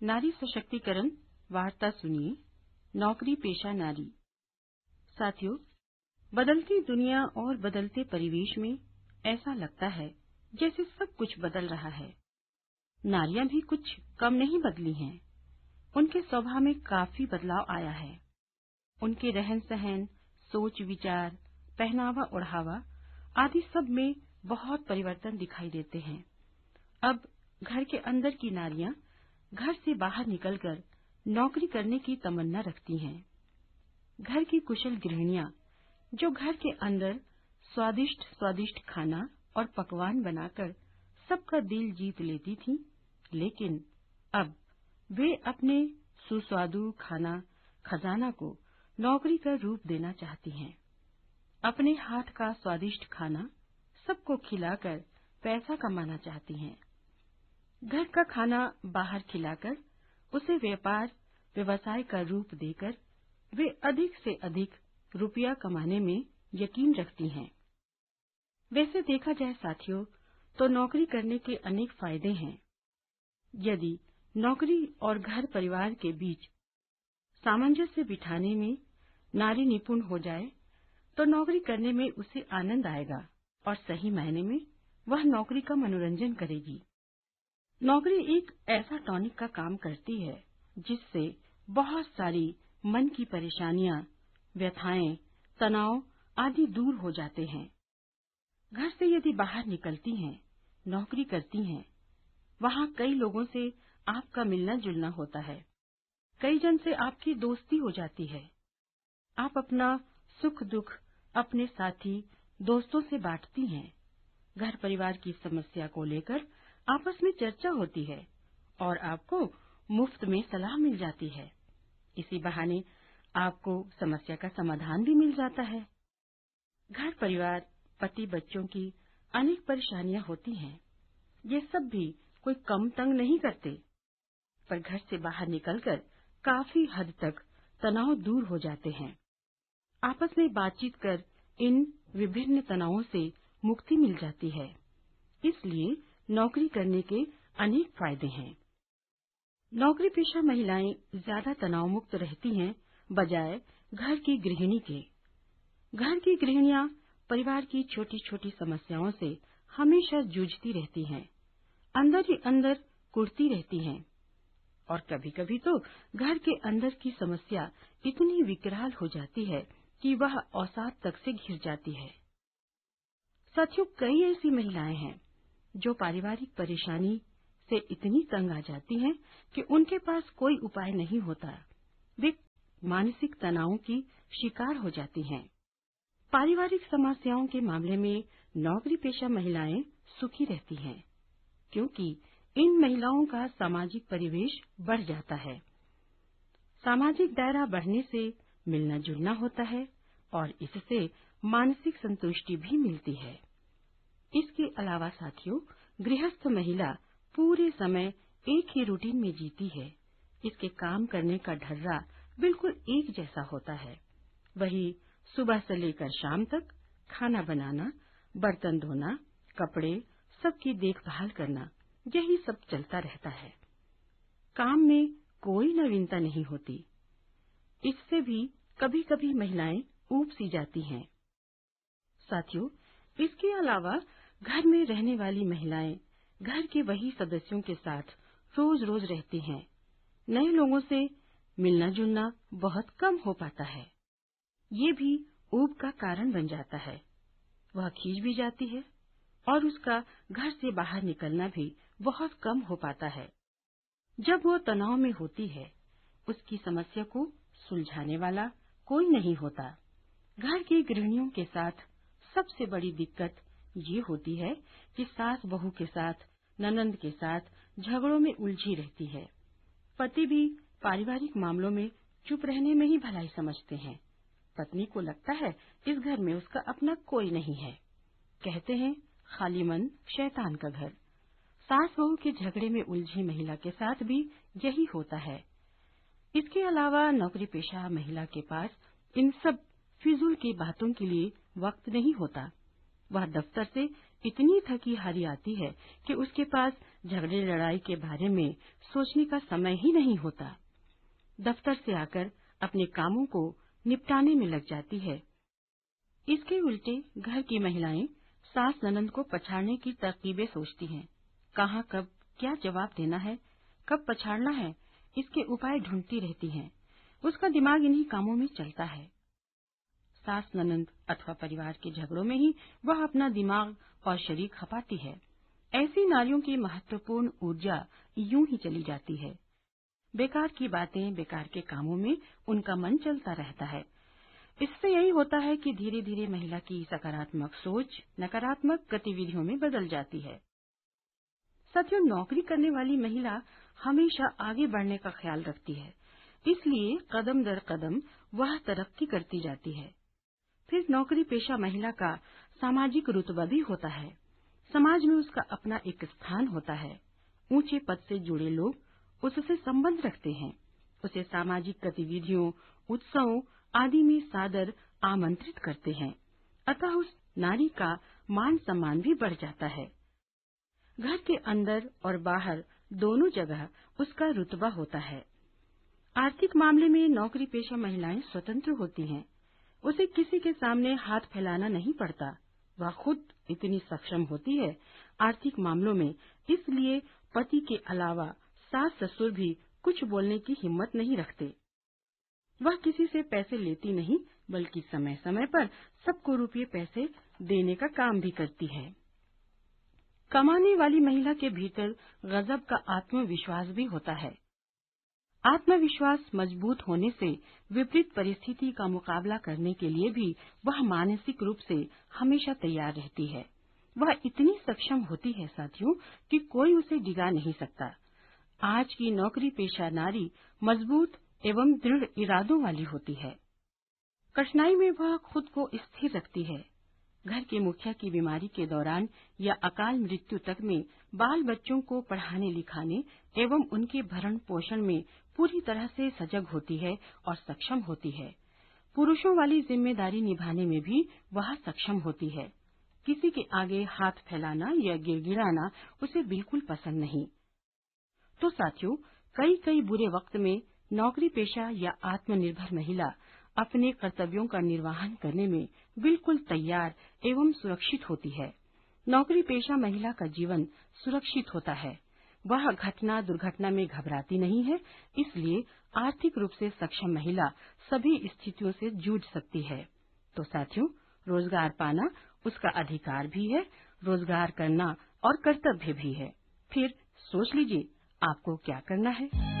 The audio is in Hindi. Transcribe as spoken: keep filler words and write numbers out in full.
नारी सशक्तिकरण वार्ता सुनिए। नौकरी पेशा नारी। साथियों, बदलती दुनिया और बदलते परिवेश में ऐसा लगता है जैसे सब कुछ बदल रहा है। नारियां भी कुछ कम नहीं बदली हैं। उनके स्वभाव में काफी बदलाव आया है। उनके रहन सहन, सोच विचार, पहनावा ओढ़ावा आदि सब में बहुत परिवर्तन दिखाई देते हैं। अब घर के अंदर की नारियां घर से बाहर निकलकर नौकरी करने की तमन्ना रखती हैं। घर की कुशल गृहिणियां जो घर के अंदर स्वादिष्ट स्वादिष्ट खाना और पकवान बनाकर सबका दिल जीत लेती थीं, लेकिन अब वे अपने सुस्वादु खाना खजाना को नौकरी का रूप देना चाहती हैं। अपने हाथ का स्वादिष्ट खाना सबको खिलाकर पैसा कमाना चाहती हैं। घर का खाना बाहर खिलाकर उसे व्यापार व्यवसाय का रूप देकर वे अधिक से अधिक रुपया कमाने में यकीन रखती हैं। वैसे देखा जाए साथियों, तो नौकरी करने के अनेक फायदे हैं। यदि नौकरी और घर परिवार के बीच सामंजस्य बिठाने में नारी निपुण हो जाए तो नौकरी करने में उसे आनंद आएगा और सही मायने में वह नौकरी का मनोरंजन करेगी। नौकरी एक ऐसा टॉनिक का काम करती है जिससे बहुत सारी मन की परेशानियां, व्यथाएं, तनाव आदि दूर हो जाते हैं। घर से यदि बाहर निकलती हैं, नौकरी करती हैं, वहां कई लोगों से आपका मिलना जुलना होता है। कई जन से आपकी दोस्ती हो जाती है। आप अपना सुख दुख अपने साथी दोस्तों से बांटती हैं। घर परिवार की समस्या को लेकर आपस में चर्चा होती है और आपको मुफ्त में सलाह मिल जाती है। इसी बहाने आपको समस्या का समाधान भी मिल जाता है। घर परिवार, पति बच्चों की अनेक परेशानियां होती हैं। ये सब भी कोई कम तंग नहीं करते, पर घर से बाहर निकलकर काफी हद तक तनाव दूर हो जाते हैं। आपस में बातचीत कर इन विभिन्न तनावों से मुक्ति मिल जाती है। इसलिए नौकरी करने के अनेक फायदे हैं। नौकरी पेशा महिलाएं ज्यादा तनाव मुक्त रहती हैं बजाय घर की गृहिणी के। घर की गृहिणियां परिवार की छोटी छोटी समस्याओं से हमेशा जूझती रहती हैं, अंदर ही अंदर कुढ़ती रहती हैं और कभी कभी तो घर के अंदर की समस्या इतनी विकराल हो जाती है कि वह अवसाद तक से घिर जाती है। साथियों, कई ऐसी महिलाएं हैं जो पारिवारिक परेशानी से इतनी तंग आ जाती हैं कि उनके पास कोई उपाय नहीं होता। वे मानसिक तनाव की शिकार हो जाती हैं। पारिवारिक समस्याओं के मामले में नौकरी पेशा महिलाएं सुखी रहती हैं, क्योंकि इन महिलाओं का सामाजिक परिवेश बढ़ जाता है। सामाजिक दायरा बढ़ने से मिलना जुलना होता है और इससे मानसिक संतुष्टि भी मिलती है। इसके अलावा साथियों, गृहस्थ महिला पूरे समय एक ही रूटीन में जीती है। इसके काम करने का ढर्रा बिल्कुल एक जैसा होता है। वही सुबह से लेकर शाम तक खाना बनाना, बर्तन धोना, कपड़े सबकी देखभाल करना, यही सब चलता रहता है। काम में कोई नवीनता नहीं होती। इससे भी कभी कभी महिलाएं ऊब सी जाती हैं। साथियों, इसके अलावा घर में रहने वाली महिलाएं घर के वही सदस्यों के साथ रोज रोज रहती हैं। नए लोगों से मिलना जुलना बहुत कम हो पाता है। ये भी ऊब का कारण बन जाता है। वह खींच भी जाती है और उसका घर से बाहर निकलना भी बहुत कम हो पाता है। जब वो तनाव में होती है, उसकी समस्या को सुलझाने वाला कोई नहीं होता। घर की गृहिणियों के साथ सबसे बड़ी दिक्कत ये होती है कि सास बहू के साथ, ननंद के साथ झगड़ों में उलझी रहती है। पति भी पारिवारिक मामलों में चुप रहने में ही भलाई समझते हैं। पत्नी को लगता है इस घर में उसका अपना कोई नहीं है। कहते हैं खाली मन शैतान का घर। सास बहू के झगड़े में उलझी महिला के साथ भी यही होता है। इसके अलावा नौकरी पेशा महिला के पास इन सब फिजूल की बातों के लिए वक्त नहीं होता। वह दफ्तर से इतनी थकी हारी आती है कि उसके पास झगड़े लड़ाई के बारे में सोचने का समय ही नहीं होता। दफ्तर से आकर अपने कामों को निपटाने में लग जाती है। इसके उल्टे घर की महिलाएं सास ननद को पछाड़ने की तरकीबें सोचती हैं। कहाँ कब क्या जवाब देना है, कब पछाड़ना है, इसके उपाय ढूंढती रहती हैं। उसका दिमाग इन्हीं कामों में चलता है। सास ननद अथवा परिवार के झगड़ों में ही वह अपना दिमाग और शरीर खपाती है। ऐसी नारियों की महत्वपूर्ण ऊर्जा यूं ही चली जाती है। बेकार की बातें, बेकार के कामों में उनका मन चलता रहता है। इससे यही होता है कि धीरे धीरे महिला की सकारात्मक सोच नकारात्मक गतिविधियों में बदल जाती है। साथियों, नौकरी करने वाली महिला हमेशा आगे बढ़ने का ख्याल रखती है, इसलिए कदम दर कदम वह तरक्की करती जाती है। फिर नौकरी पेशा महिला का सामाजिक रुतबा भी होता है। समाज में उसका अपना एक स्थान होता है। ऊंचे पद से जुड़े लोग उससे संबंध रखते हैं। उसे सामाजिक गतिविधियों, उत्सवों आदि में सादर आमंत्रित करते हैं। अतः उस नारी का मान सम्मान भी बढ़ जाता है। घर के अंदर और बाहर दोनों जगह उसका रुतबा होता है। आर्थिक मामले में नौकरी पेशा महिलाएं स्वतंत्र होती हैं। उसे किसी के सामने हाथ फैलाना नहीं पड़ता। वह खुद इतनी सक्षम होती है आर्थिक मामलों में, इसलिए पति के अलावा सास ससुर भी कुछ बोलने की हिम्मत नहीं रखते। वह किसी से पैसे लेती नहीं, बल्कि समय समय पर सबको रुपये पैसे देने का काम भी करती है। कमाने वाली महिला के भीतर गजब का आत्मविश्वास भी होता है। आत्मविश्वास मजबूत होने से विपरीत परिस्थिति का मुकाबला करने के लिए भी वह मानसिक रूप से हमेशा तैयार रहती है। वह इतनी सक्षम होती है साथियों कि कोई उसे डिगा नहीं सकता। आज की नौकरी पेशा नारी मजबूत एवं दृढ़ इरादों वाली होती है। कठिनाई में वह खुद को स्थिर रखती है। घर के मुखिया की बीमारी के दौरान या अकाल मृत्यु तक में बाल बच्चों को पढ़ाने लिखाने एवं उनके भरण पोषण में पूरी तरह से सजग होती है और सक्षम होती है। पुरुषों वाली जिम्मेदारी निभाने में भी वह सक्षम होती है। किसी के आगे हाथ फैलाना या गिड़गिड़ाना उसे बिल्कुल पसंद नहीं। तो साथियों, कई कई बुरे वक्त में नौकरी पेशा या आत्मनिर्भर महिला अपने कर्तव्यों का निर्वहन करने में बिल्कुल तैयार एवं सुरक्षित होती है। नौकरी पेशा महिला का जीवन सुरक्षित होता है। वह घटना दुर्घटना में घबराती नहीं है, इसलिए आर्थिक रूप से सक्षम महिला सभी स्थितियों से जूझ सकती है। तो साथियों, रोजगार पाना उसका अधिकार भी है, रोजगार करना और कर्तव्य भी है। फिर सोच लीजिए आपको क्या करना है।